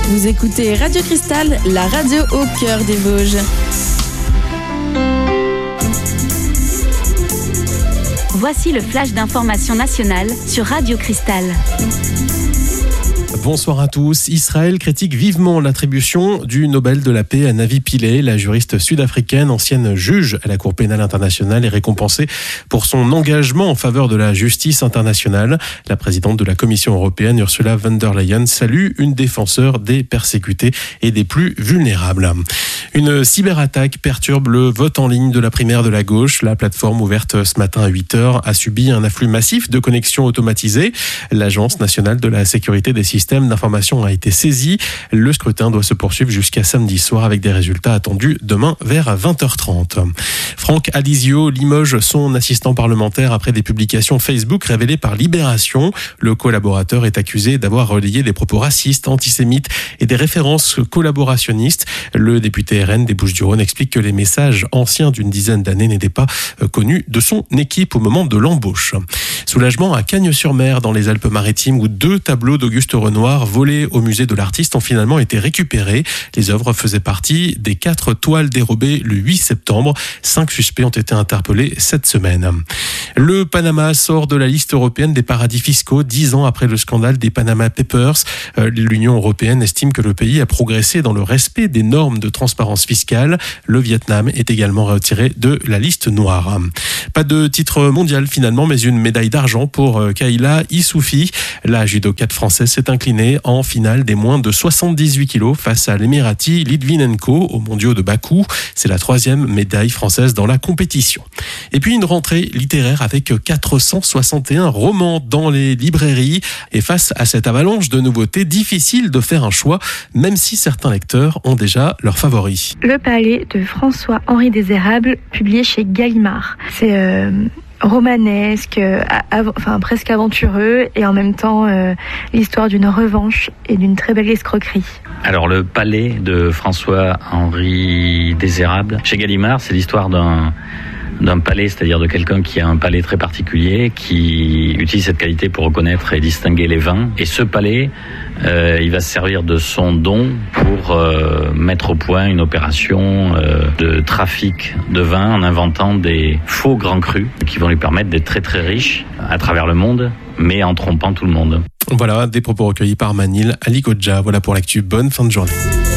Vous écoutez Radio Cristal, la radio au cœur des Vosges. Voici le flash d'information nationale sur Radio Cristal. Bonsoir à tous. Israël critique vivement l'attribution du Nobel de la paix à Navi Pillay. La juriste sud-africaine, ancienne juge à la Cour pénale internationale, est récompensée pour son engagement en faveur de la justice internationale. La présidente de la Commission européenne, Ursula von der Leyen, salue une défenseure des persécutés et des plus vulnérables. Une cyberattaque perturbe le vote en ligne de la primaire de la gauche. La plateforme ouverte ce matin à 8h a subi un afflux massif de connexions automatisées. L'Agence nationale de la sécurité des systèmes d'information a été saisie. Le scrutin doit se poursuivre jusqu'à samedi soir avec des résultats attendus demain vers 20h30. Franck Alizio limoge son assistant parlementaire après des publications Facebook révélées par Libération. Le collaborateur est accusé d'avoir relayé des propos racistes, antisémites et des références collaborationnistes. Le député RN des Bouches-du-Rhône explique que les messages anciens d'une dizaine d'années n'étaient pas connus de son équipe au moment de l'embauche. Soulagement à Cagnes-sur-Mer dans les Alpes-Maritimes où 2 tableaux d'Auguste Renoir volés au musée de l'artiste ont finalement été récupérés. Les œuvres faisaient partie des 4 toiles dérobées le 8 septembre. 5 suspects ont été interpellés cette semaine. Le Panama sort de la liste européenne des paradis fiscaux 10 ans après le scandale des Panama Papers. L'Union européenne estime que le pays a progressé dans le respect des normes de transparence fiscale. Le Vietnam est également retiré de la liste noire. Pas de titre mondial finalement, mais une médaille d'argent pour Kayla Issoufi. La judokate française s'est inclinée en finale des moins de 78 kilos face à l'Émirati Litvinenko aux mondiaux de Bakou. C'est la 3e médaille française dans la compétition. Et puis une rentrée littéraire avec 461 romans dans les librairies. Et face à cette avalanche de nouveautés, difficile de faire un choix, même si certains lecteurs ont déjà leurs favoris. Le Palais de François-Henri Désérable, publié chez Gallimard. C'est romanesque, presque aventureux et en même temps l'histoire d'une revanche et d'une très belle escroquerie. Alors le Palais de François-Henri Désérable chez Gallimard, c'est l'histoire d'un palais, c'est-à-dire de quelqu'un qui a un palais très particulier, qui utilise cette qualité pour reconnaître et distinguer les vins. Et ce palais, il va se servir de son don pour mettre au point une opération de trafic de vin en inventant des faux grands crus qui vont lui permettre d'être très très riche à travers le monde, mais en trompant tout le monde. Voilà, des propos recueillis par Manil Ali Kodja. Voilà pour l'actu. Bonne fin de journée.